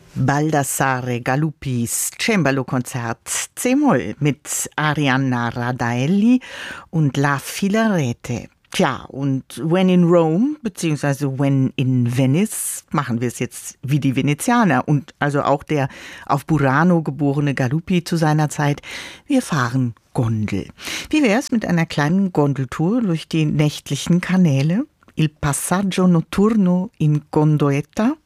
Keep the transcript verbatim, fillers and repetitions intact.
Baldassare Gallupis Cembalo-Konzert C-Moll mit Arianna Radaelli und La Filarete. Tja, und When in Rome, beziehungsweise When in Venice, machen wir es jetzt wie die Venezianer und also auch der auf Burano geborene Galuppi zu seiner Zeit. Wir fahren Gondel. Wie wär's mit einer kleinen Gondeltour durch die nächtlichen Kanäle? Il passaggio notturno in Gondoetta?